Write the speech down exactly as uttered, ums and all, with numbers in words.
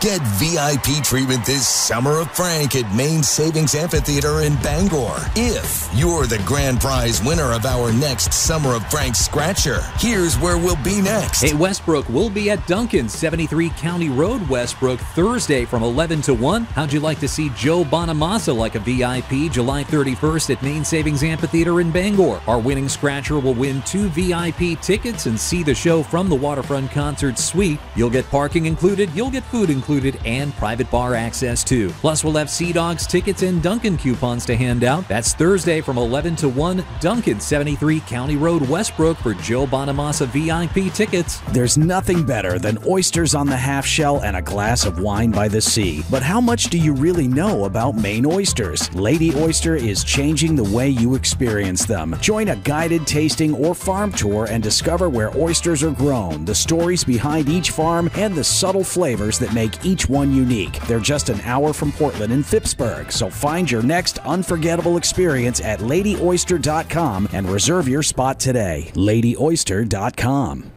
Get V I P treatment this Summer of Frank at Maine Savings Amphitheater in Bangor. If you're the grand prize winner of our next Summer of Frank Scratcher, here's where we'll be next. Hey, Westbrook, we'll be at Duncan, seventy-three County Road, Westbrook, Thursday from eleven to one. How'd you like to see Joe Bonamassa like a V I P July thirty-first at Maine Savings Amphitheater in Bangor? Our winning scratcher will win two V I P tickets and see the show from the Waterfront Concert Suite. You'll get parking included, you'll get food included, and private bar access too. Plus, we'll have Sea Dogs tickets and Duncan coupons to hand out. That's Thursday from eleven to one, Duncan, seventy-three County Road, Westbrook for Joe Bonamassa V I P tickets. There's nothing better than oysters on the half shell and a glass of wine by the sea. But how much do you really know about Maine oysters? Lady Oyster is changing the way you experience them. Join a guided tasting or farm tour and discover where oysters are grown, the stories behind each farm, and the subtle flavors that make each one unique. They're just an hour from Portland and Phippsburg, so find your next unforgettable experience at lady oyster dot com and reserve your spot today. lady oyster dot com.